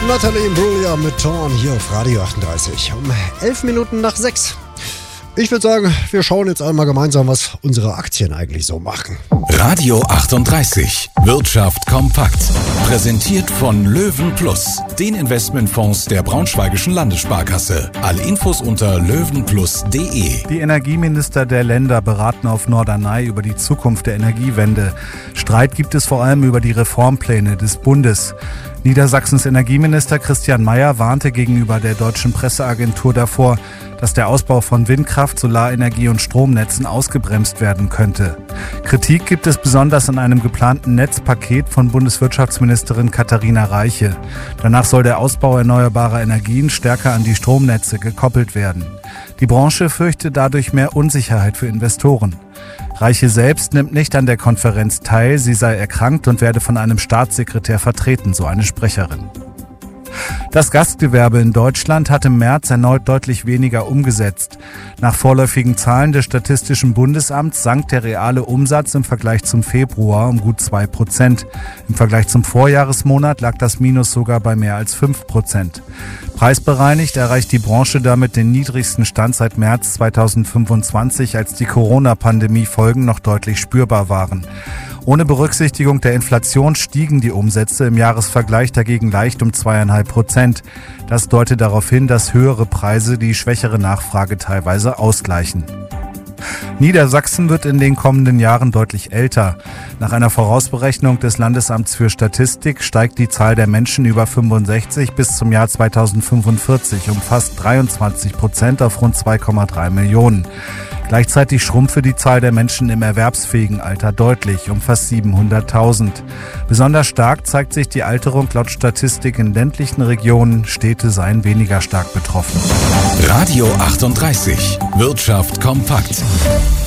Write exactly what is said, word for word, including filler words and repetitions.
Natalie Imbruglia mit Torn hier auf Radio achtunddreißig. Um elf Minuten nach sechs. Ich würde sagen, wir schauen jetzt einmal gemeinsam, was unsere Aktien eigentlich so machen. Radio achtunddreißig. Wirtschaft kompakt. Präsentiert von Löwen Plus, den Investmentfonds der Braunschweigischen Landessparkasse. Alle Infos unter löwenplus punkt de. Die Energieminister der Länder beraten auf Norderney über die Zukunft der Energiewende. Streit gibt es vor allem über die Reformpläne des Bundes. Niedersachsens Energieminister Christian Mayer warnte gegenüber der deutschen Presseagentur davor, dass der Ausbau von Windkraft, Solarenergie und Stromnetzen ausgebremst werden könnte. Kritik gibt es besonders an einem geplanten Netzpaket von Bundeswirtschaftsministerin Katharina Reiche. Danach soll der Ausbau erneuerbarer Energien stärker an die Stromnetze gekoppelt werden. Die Branche fürchtet dadurch mehr Unsicherheit für Investoren. Reiche selbst nimmt nicht an der Konferenz teil, sie sei erkrankt und werde von einem Staatssekretär vertreten, so eine Sprecherin. Das Gastgewerbe in Deutschland hat im März erneut deutlich weniger umgesetzt. Nach vorläufigen Zahlen des Statistischen Bundesamts sank der reale Umsatz im Vergleich zum Februar um gut zwei Prozent. Im Vergleich zum Vorjahresmonat lag das Minus sogar bei mehr als fünf Prozent. Preisbereinigt erreicht die Branche damit den niedrigsten Stand seit März zweitausendfünfundzwanzig, als die Corona-Pandemie-Folgen noch deutlich spürbar waren. Ohne Berücksichtigung der Inflation stiegen die Umsätze im Jahresvergleich dagegen leicht um zweieinhalb Prozent. Das deutet darauf hin, dass höhere Preise die schwächere Nachfrage teilweise ausgleichen. Niedersachsen wird in den kommenden Jahren deutlich älter. Nach einer Vorausberechnung des Landesamts für Statistik steigt die Zahl der Menschen über fünfundsechzig bis zum Jahr zweitausendfünfundvierzig um fast dreiundzwanzig Prozent auf rund zwei Komma drei Millionen. Gleichzeitig schrumpfe die Zahl der Menschen im erwerbsfähigen Alter deutlich, um fast siebenhunderttausend. Besonders stark zeigt sich die Alterung laut Statistik in ländlichen Regionen. Städte seien weniger stark betroffen. Radio achtunddreißig. Wirtschaft kompakt.